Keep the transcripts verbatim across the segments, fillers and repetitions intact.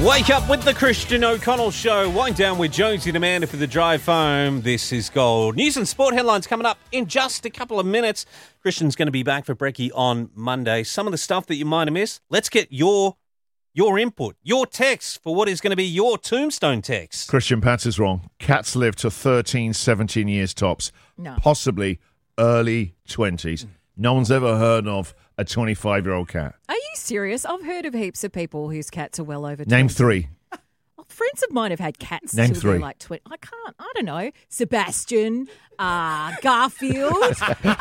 Wake up with the Christian O'Connell Show. Wind down with Jonesy and Amanda for the drive home. This is Gold. News and sport headlines coming up in just a couple of minutes. Christian's going to be back for Brekkie on Monday. Some of the stuff that you might have missed. Let's get your your input, your text for what is going to be your tombstone text. Christian Patz is wrong. Cats live to thirteen, seventeen years tops. No. Possibly early twenties. No one's ever heard of a twenty-five-year-old cat. Are you serious? I've heard of heaps of people whose cats are well over Name twenty. three. Oh, friends of mine have had cats Name till three. they're like twenty. I can't. I don't know. Sebastian, uh, Garfield. um, but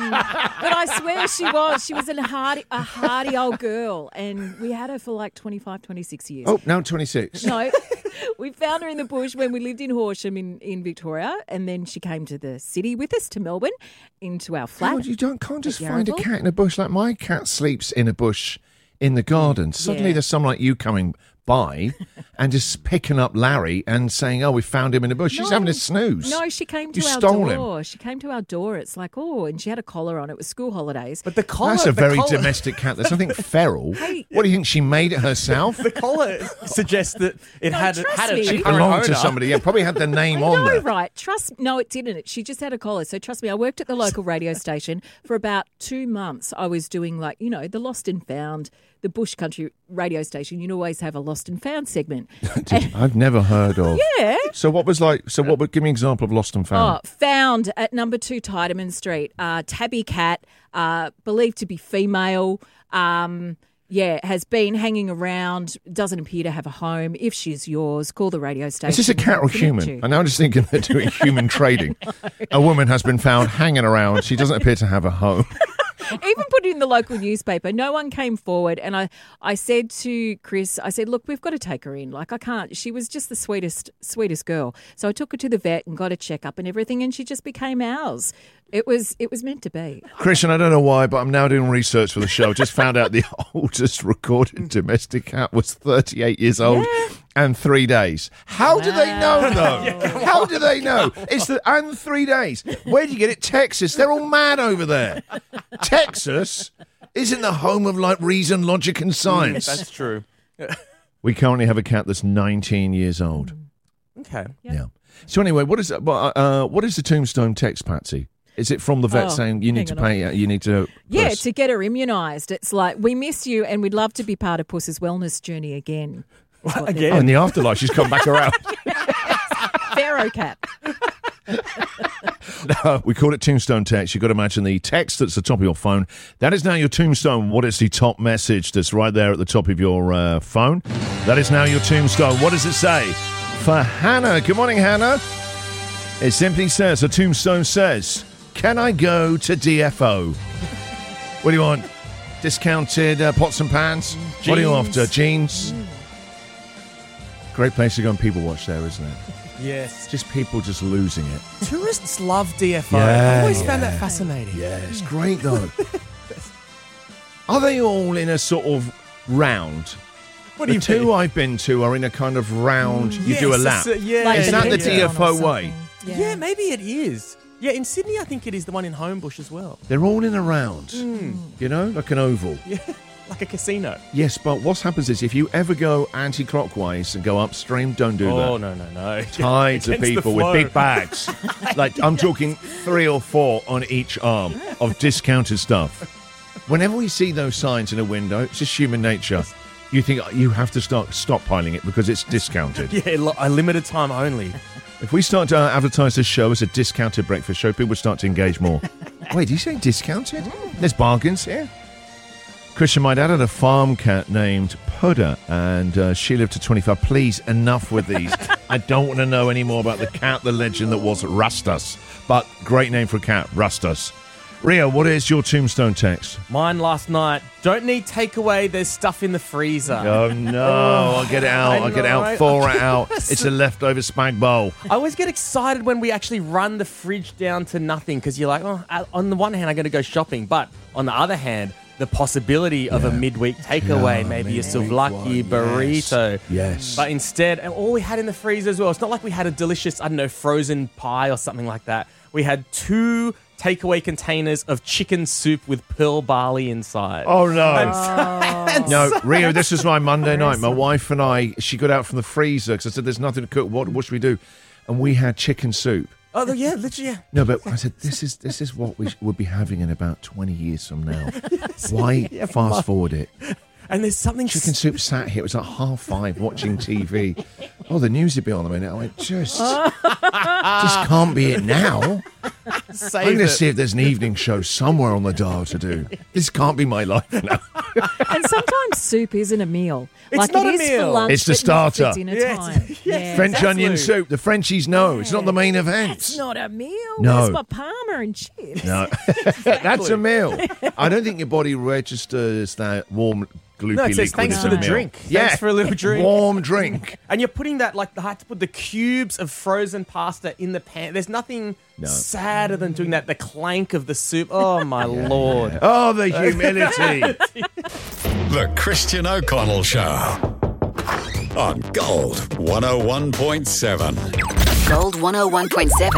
I swear she was. She was a hardy, a hardy old girl, and we had her for like twenty-five, twenty-six years. Oh, now twenty-six. No, we found her in the bush when we lived in Horsham in, in Victoria, and then she came to the city with us, to Melbourne, into our flat. God, you don't, can't just at find a Yarraville. cat in a bush. Like my cat sleeps in a bush in the garden. Suddenly Yeah. there's someone like you coming by and just picking up Larry and saying, oh, we found him in a bush. She's No. having a snooze. No, she came to You our stole door. him. She came to our door. It's like, oh, and she had a collar on. It was school holidays. But the collar... That's a the very collar, domestic cat. There's nothing feral. Hey. What do you think? She made it herself? The collar suggests that it No, had, trust had a me. current Belonged to owner. somebody. Yeah, probably had the name I on know, there. right? Trust. No, it didn't. She just had a collar. So trust me, I worked at the local radio station for about two months. I was doing like, you know, the lost and found, the bush country radio station. You'd always have a lost and found segment. I've never heard of. Yeah. So what was like? So what would give me an example of lost and found? Oh, found at number two Tideman Street. Uh, tabby cat, uh, believed to be female. Um, yeah, has been hanging around. Doesn't appear to have a home. If she's yours, call the radio station. Is this a cat or We'll connect human? you. And I'm just thinking they're doing human trading. A woman has been found hanging around. She doesn't appear to have a home. Even put it in the local newspaper. No one came forward. And I, I said to Chris, I said, look, we've got to take her in. Like, I can't. She was just the sweetest, sweetest girl. So I took her to the vet and got a checkup and everything. And she just became ours. It was it was meant to be. Christian, I don't know why, but I'm now doing research for the show. Just found out the oldest recorded domestic cat was thirty-eight years old Yeah. and three days. How do they know, though? How do they know? It's the and three days. Where do you get it? Texas. They're all mad over there. Texas isn't the home of like reason, logic, and science. That's true. We currently have a cat that's nineteen years old. Okay. Yeah. So anyway, what is uh, uh, what is the tombstone text, Patsy? Is it from the vet Oh, saying you need to hang on. pay? Uh, you need to Yeah, press- to get her immunised. It's like, we miss you and we'd love to be part of Puss's wellness journey again. That's what they're- Oh, in the afterlife, she's come back around. Pharaoh cat. No, we call it tombstone text. You've got to imagine the text that's at the top of your phone. That is now your tombstone. What is the top message that's right there at the top of your uh, phone? That is now your tombstone. What does it say? For Hannah. Good morning, Hannah. It simply says, a tombstone says, can I go to D F O? What do you want? Discounted uh, pots and pans? What are you Jeans. after? Jeans? Great place to go and people watch there, isn't it? Yes. Just people just losing it. Tourists love D F O. Yeah, I always yeah. found that fascinating. Yeah, it's great though. Are they all in a sort of round? What The do you two mean? I've been to are in a kind of round. You Yes, do a lap. it's a- yeah. Like Is the that the Pentagon D F O or something. way? Yeah. maybe it is. Yeah, in Sydney, I think it is the one in Homebush as well. They're all in a round. You know, like an oval. Yeah, like a casino. Yes, but what happens is if you ever go anti-clockwise and go upstream, don't do Oh, that. no, no, no. Tides of Against the people with flow. big bags. Like, I'm talking three or four on each arm of discounted stuff. Whenever we see those signs in a window, it's just human nature. You think oh, you have to start stockpiling it because it's discounted. Yeah, lo- a limited time only. If we start to uh, advertise this show as a discounted breakfast show, people start to engage more. Wait, did you say discounted? There's bargains here. Christian, my dad had a farm cat named Pudda, and uh, she lived to twenty-five. Please, enough with these. I don't want to know any more about the cat, the legend that was Rustus. But great name for a cat, Rustus. Rio, what is your tombstone text? Mine last night. Don't need takeaway. There's stuff in the freezer. Oh, no. I'll get it out. I I'll get it know. out. Thaw it out. It's a leftover spag bowl. I always get excited when we actually run the fridge down to nothing because you're like, oh, on the one hand, I'm going to go shopping. But on the other hand, the possibility of Yeah. a midweek takeaway, Yeah, maybe a midweek souvlaki one, burrito. Yes. But instead, and all we had in the freezer as well, it's not like we had a delicious, I don't know, frozen pie or something like that. We had two takeaway containers of chicken soup with pearl barley inside. Oh, no. And No, so- Rio, this was my Monday night. My wife and I, she got out from the freezer because I said, there's nothing to cook. What, what should we do? And we had chicken soup. Oh, yeah, literally, yeah. No, but I said, this is this is what we sh- would be having in about twenty years from now. Why Yeah, fast Mum. forward it? And there's something Chicken soup sat here. It was like half five watching T V. Oh, the news would be on a minute. I went, just, just can't be it now. I'm Save going to it. see if there's an evening show somewhere on the dial to do. This can't be my life now. And sometimes soup isn't a meal. It's like not it a is meal. for lunch, It's the but not for starter. dinner Yes, time. yes. Yeah. French Exactly. onion soup. The Frenchies know. It's not the main event. It's not a meal. No. That's my Parma and chips. No, that's a meal. I don't think your body registers that warm, gloopy No, it says liquid thanks as for a the meal. drink. Yeah, Thanks for a little drink. Warm drink. And you're putting that, like, I had to put the cubes of frozen pasta in the pan. There's nothing No. sadder than doing that. The clank of the soup. Oh, my Lord. Oh, the humility. The Christian O'Connell Show on Gold one oh one point seven. Gold one oh one point seven.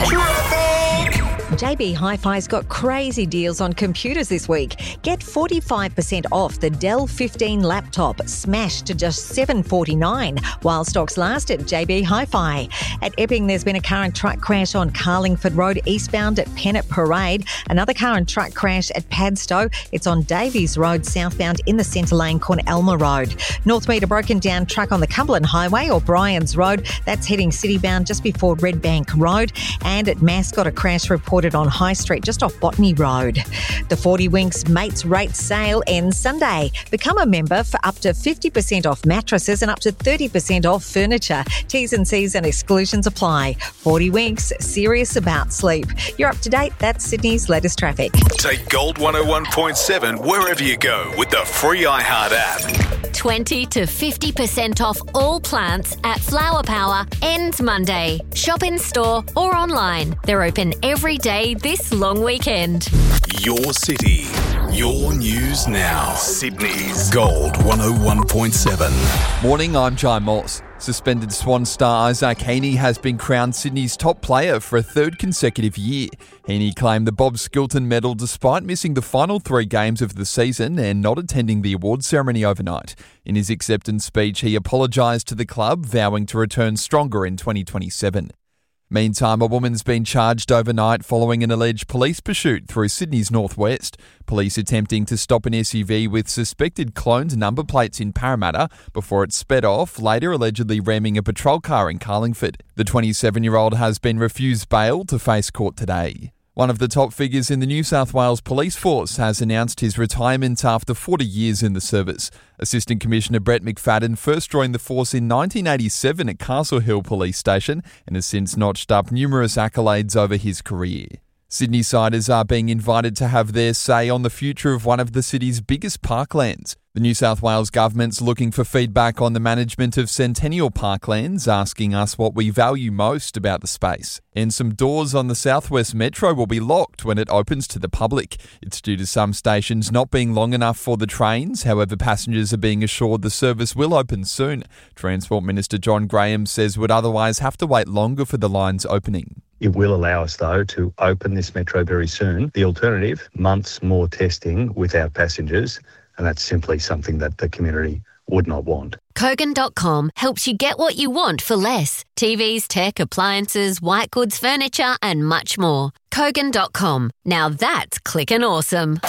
J B Hi-Fi's got crazy deals on computers this week. Get forty-five percent off the Dell fifteen laptop, smashed to just seven forty-nine, while stocks last at J B Hi-Fi. At Epping, there's been a car and truck crash on Carlingford Road eastbound at Pennant Parade. Another car and truck crash at Padstow. It's on Davies Road southbound in the centre lane, Cornelma Road. Northmead, a broken down truck on the Cumberland Highway or Bryans Road. That's heading citybound just before Red Bank Road. And at Mascot, a crash reported on High Street just off Botany Road. The forty Winks Mates Rate Sale ends Sunday. Become a member for up to fifty percent off mattresses and up to thirty percent off furniture. T's and C's and exclusions apply. forty Winks, serious about sleep. You're up to date. That's Sydney's latest traffic. Take Gold one oh one point seven wherever you go with the free iHeart app. twenty to fifty percent off all plants at Flower Power ends Monday. Shop in store or online. They're open every day this long weekend. Your city, your news now. Sydney's Gold one oh one point seven. Morning, I'm Jai Moss. Suspended Swan star Isaac Heaney has been crowned Sydney's top player for a third consecutive year. Heaney claimed the Bob Skilton medal despite missing the final three games of the season and not attending the awards ceremony overnight. In his acceptance speech, he apologised to the club, vowing to return stronger in twenty twenty-seven. Meantime, a woman's been charged overnight following an alleged police pursuit through Sydney's northwest. Police attempting to stop an S U V with suspected cloned number plates in Parramatta before it sped off, later allegedly ramming a patrol car in Carlingford. The twenty-seven-year-old has been refused bail to face court today. One of the top figures in the New South Wales Police Force has announced his retirement after forty years in the service. Assistant Commissioner Brett McFadden first joined the force in nineteen eighty-seven at Castle Hill Police Station and has since notched up numerous accolades over his career. Sydney siders are being invited to have their say on the future of one of the city's biggest parklands. The New South Wales government's looking for feedback on the management of Centennial Parklands, asking us what we value most about the space. And some doors on the Southwest Metro will be locked when it opens to the public. It's due to some stations not being long enough for the trains. However, passengers are being assured the service will open soon. Transport Minister John Graham says would otherwise have to wait longer for the line's opening. It will allow us, though, to open this metro very soon. The alternative, months more testing without passengers, and that's simply something that the community would not want. Kogan dot com helps you get what you want for less. T Vs, tech, appliances, white goods, furniture, and much more. Kogan dot com. Now that's clickin' awesome.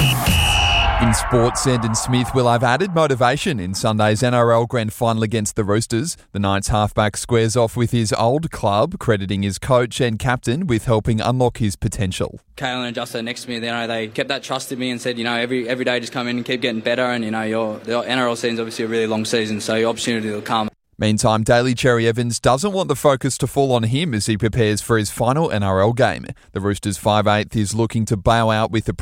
In sports, Sandon Smith will have added motivation in Sunday's N R L Grand Final against the Roosters. The Knights halfback squares off with his old club, crediting his coach and captain with helping unlock his potential. Kalen and Justin next to me, you know, they kept that trust in me and said, you know, every every day just come in and keep getting better. And, you know, your the N R L season's obviously a really long season, so your opportunity will come. Meantime, Daly Cherry Evans doesn't want the focus to fall on him as he prepares for his final N R L game. The Roosters five eighth is looking to bail out with a